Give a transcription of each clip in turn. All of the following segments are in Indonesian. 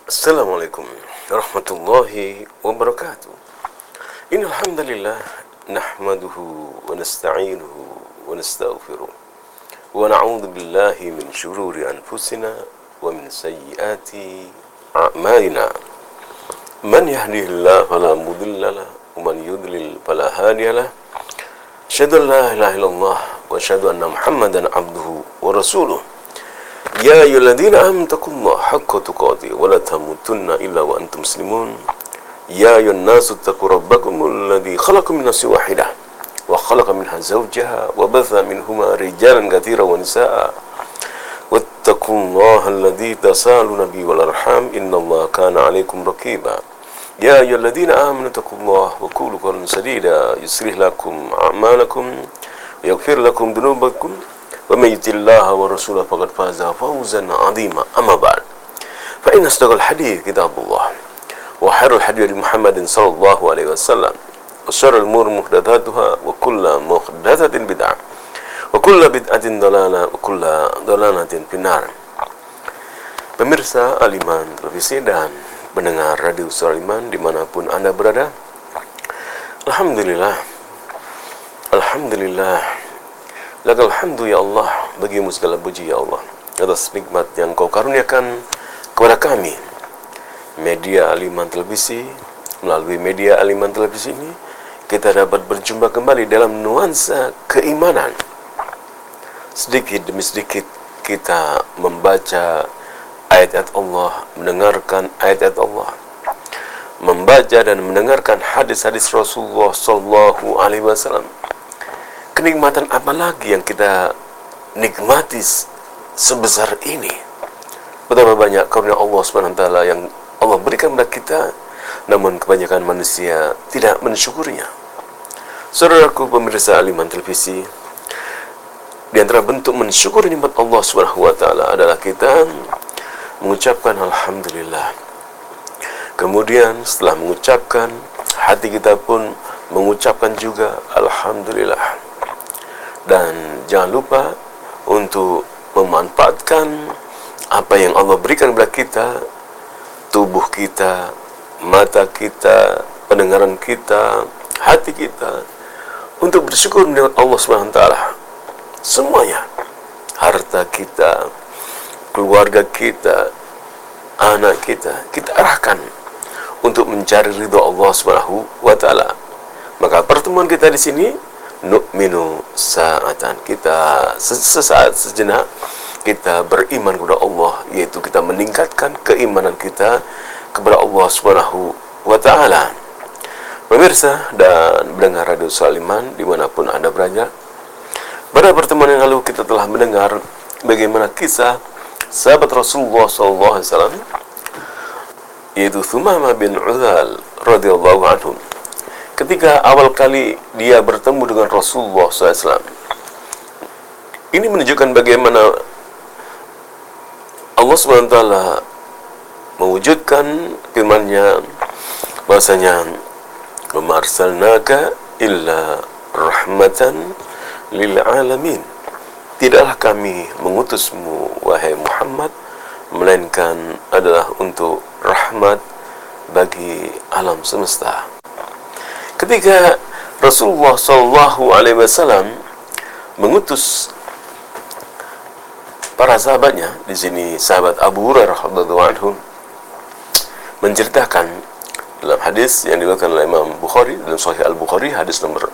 Assalamualaikum warahmatullahi wabarakatuh. Innal hamdalillah nahmaduhu wa nasta'inuhu wa nastaghfiruh wa na'udzu billahi min shururi anfusina wa min sayyiati a'malina. Man yahdihillahu fala mudilla lahu wa man yudlil fala hadiya lahu. Asyhadu an la ilaha illallah wa asyhadu anna Muhammadan abduhu wa rasuluh. Ya ayyuhalladzina amanu taqullaha haqqa tuqatih wa la tamutunna illa wa antum muslimun. Ya ayyuhan nasu taqu rabbakumul ladzi khalaqakum min nafsin wahidah wa khalaqa minha zawjaha wa batha minhuma rijalan katsiran wa nisaa. Wattaqullaha alladzi tasaaluna bihi wal arham innallaha kana 'alaikum raqiba. Ya ayyuhalladzina amanu taqullaha wa qulu qawlan sadida yuslih lakum a'malakum wa yaghfir lakum dhunubakum. Wa may yuti'illaha wa rasulahu faqad faza fawzan 'azima. Amma ba'd. Fa inna asdaqal hadits kitabullah wa khairul hadi Muhammadin sallallahu alaihi wasallam wa syarrul umuri muhdatsatuha wa kullu muhdatsatin bid'ah wa kullu bid'atin dhalalah wa kullu dhalalatin finnar. Pemirsa Al-Iman Televisi dan pendengar Radio Suara Iman dimanapun Anda berada, Alhamdulillah Lakal hamdu ya Allah, bagimu segala puji ya Allah atas nikmat yang Kau karuniakan kepada kami, media Al-Iman Televisi. Melalui media Al-Iman Televisi ini kita dapat berjumpa kembali dalam nuansa keimanan. Sedikit demi sedikit kita membaca ayat-ayat Allah, mendengarkan ayat-ayat Allah, membaca dan mendengarkan hadis-hadis Rasulullah Sallallahu Alaihi Wasallam. Kenikmatan apa lagi yang kita nikmati sebesar ini? Betapa banyak karunia Allah SWT yang Allah berikan kepada kita, namun kebanyakan manusia tidak mensyukurinya. Saudaraku pemirsa Al-Iman Televisi, di antara bentuk mensyukuri nikmat Allah SWT adalah kita mengucapkan Alhamdulillah. Kemudian setelah mengucapkan, hati kita pun mengucapkan juga Alhamdulillah. Dan jangan lupa untuk memanfaatkan apa yang Allah berikan kepada kita, tubuh kita, mata kita, pendengaran kita, hati kita, untuk bersyukur dengan Allah SWT. Semuanya, harta kita, keluarga kita, anak kita, kita arahkan untuk mencari ridha Allah SWT. Maka pertemuan kita di sini, nu'minu sa'atan, kita sesaat sejenak kita beriman kepada Allah, yaitu kita meningkatkan keimanan kita kepada Allah Subhanahu wa ta'ala. Pemirsa dan pendengar Radio Suara dimanapun Anda berada, pada pertemuan yang lalu kita telah mendengar bagaimana kisah sahabat Rasulullah SAW, yaitu Thumamah bin Uthal radhiyallahu anhu. Ketika awal kali dia bertemu dengan Rasulullah SAW, ini menunjukkan bagaimana Allah SWT mewujudkan firman-Nya bahasanya, "Wa ma arsalnaka illa rahmatan lil alamin." Tidaklah kami mengutusmu wahai Muhammad melainkan adalah untuk rahmat bagi alam semesta. Ketika Rasulullah SAW mengutus para sahabatnya, di sini sahabat Abu Hurairah radhiyallahu anhu menceritakan dalam hadis yang diriwayatkan oleh Imam Bukhari dalam Sahih Al-Bukhari, hadis nomor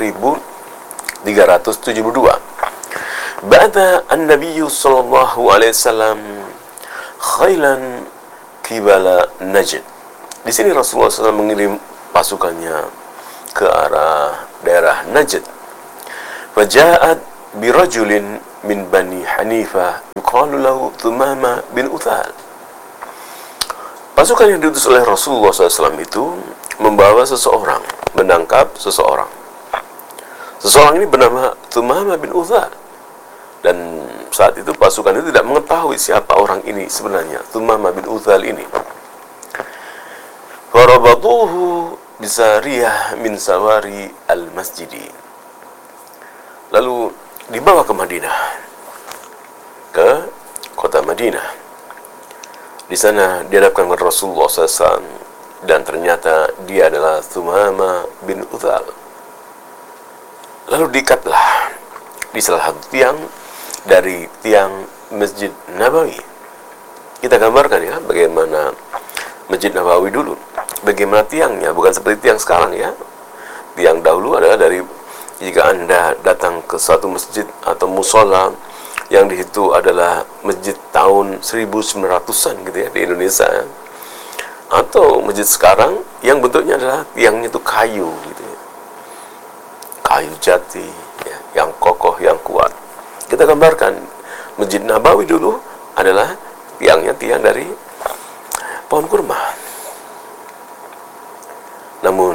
4372. Ba'atha an-nabiyyu sallallahu alaihi wasallam khailan qibala Najd. Di sini Rasulullah SAW mengirim pasukannya ke arah daerah Najd. Faja'at birajulin min Bani Hanifah yuqalu lahu Thumamah bin Uthal. Pasukan yang diutus oleh Rasulullah SAW itu membawa seseorang, menangkap seseorang. Seseorang ini bernama Thumamah bin Uthal. Dan saat itu pasukan itu tidak mengetahui siapa orang ini sebenarnya, Thumamah bin Uthal ini. Farabatuhu bisariyah min sawari al-masjidi. Lalu dibawa ke Madinah, ke kota Madinah. Di sana dihadapkan kepada Rasulullah SAW, dan ternyata dia adalah Thumama bin Uthal. Lalu diikatlah di salah satu tiang dari tiang Masjid Nabawi. Kita gambarkan ya bagaimana Masjid Nabawi dulu, bagaimana tiangnya, bukan seperti tiang sekarang ya. Tiang dahulu adalah dari, jika Anda datang ke suatu masjid atau musola yang di situ adalah masjid tahun 1900-an gitu ya di Indonesia ya. Atau masjid sekarang yang bentuknya adalah tiangnya itu kayu gitu ya. Kayu jati ya, yang kokoh, yang kuat. Kita gambarkan Masjid Nabawi dulu adalah tiangnya tiang dari pohon kurma. Namun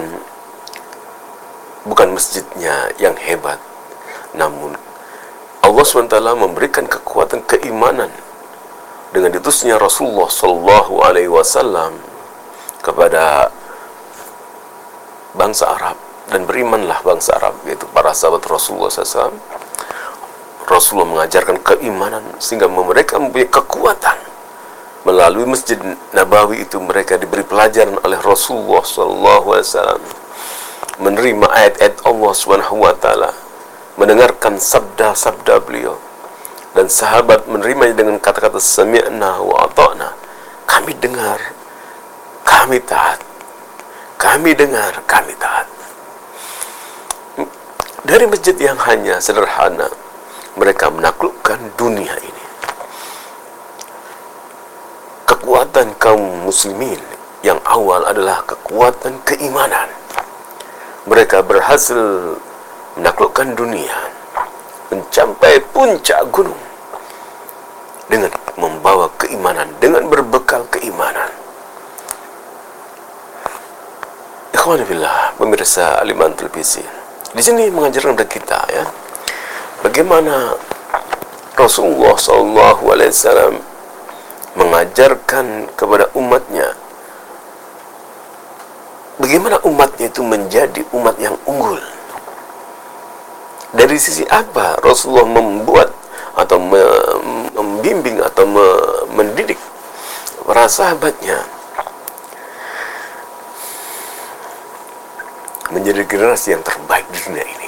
bukan masjidnya yang hebat, namun Allah SWT memberikan kekuatan keimanan dengan diutusnya Rasulullah SAW kepada bangsa Arab, dan berimanlah bangsa Arab, yaitu para sahabat Rasulullah SAW. Rasulullah mengajarkan keimanan sehingga mereka mempunyai kekuatan. Melalui Masjid Nabawi itu mereka diberi pelajaran oleh Rasulullah SAW, menerima ayat-ayat Allah SWT, mendengarkan sabda-sabda beliau, dan sahabat menerimanya dengan kata-kata sami'na wa ata'na. Kami dengar, kami taat. Kami dengar, kami taat. Dari masjid yang hanya sederhana, mereka menaklukkan dunia ini. Kekuatan kaum muslimin yang awal adalah kekuatan keimanan. Mereka berhasil menaklukkan dunia, mencapai puncak gunung dengan membawa keimanan, dengan berbekal keimanan. Ikhwan fillah, pemirsa Al-Iman Televisi, di sini mengajarkan kepada kita ya, bagaimana Rasulullah SAW mengajarkan kepada umatnya, bagaimana umatnya itu menjadi umat yang unggul. Dari sisi apa Rasulullah membuat atau membimbing atau mendidik para sahabatnya menjadi generasi yang terbaik di dunia ini.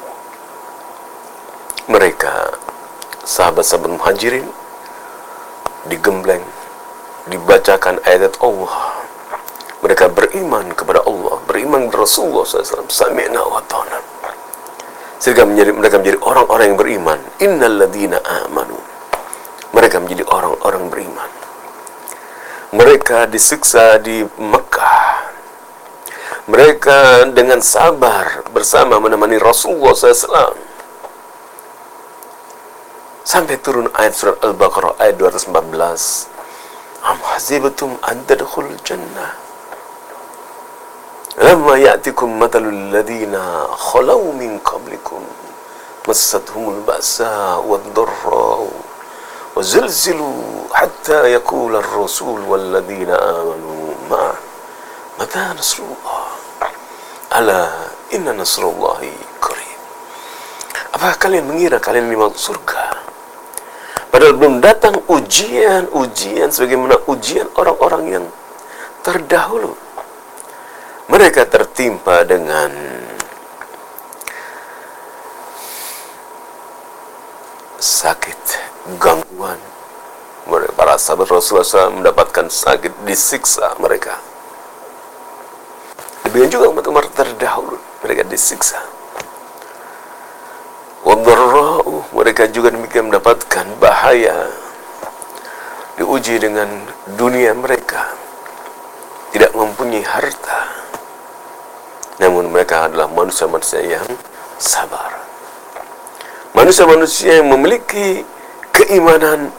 Mereka, sahabat-sahabat Muhajirin, digembleng, dibacakan ayat Allah. Mereka beriman kepada Allah, beriman kepada Rasulullah SAW, sami'na wa ta'na. Sehingga mereka menjadi orang-orang yang beriman. Innal ladzina amanu. Mereka menjadi orang-orang beriman. Mereka disiksa di Mekah. Mereka dengan sabar bersama menemani Rasulullah SAW. Sampai turun ayat surat Al-Baqarah ayat 214. Am hasibatum an tadkhulul jannah lamma ya'tikum mathalul ladzina khalaw min qablikum massathumul ba'sa wad-dharra wa zilzilu hatta yaqula ar-rasul wal ladzina amanu ma mata nasrullah ala inna nasrullahi qarib. Apakah kalian mengira kalian ini masuk surga padahal belum datang ujian sebagaimana ujian orang-orang yang terdahulu? Mereka tertimpa dengan sakit, gangguan. Para sahabat Rasulullah SAW mendapatkan sakit, disiksa mereka. Demikian juga umat-umat terdahulu, mereka disiksa. Wadharra'u, mereka juga demikian mendapatkan bahaya, diuji dengan dunia mereka, tidak mempunyai harta. Namun mereka adalah manusia-manusia yang sabar. Manusia-manusia yang memiliki keimanan